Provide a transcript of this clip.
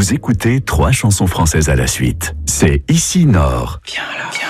Vous écoutez 3 chansons françaises à la suite. C'est Ici Nord. Viens là.